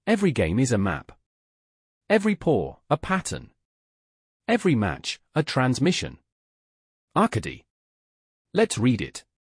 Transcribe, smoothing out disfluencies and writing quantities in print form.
Every game is a map. Every pour, a pattern. Every match, a transmission. Arcady. Let's read it.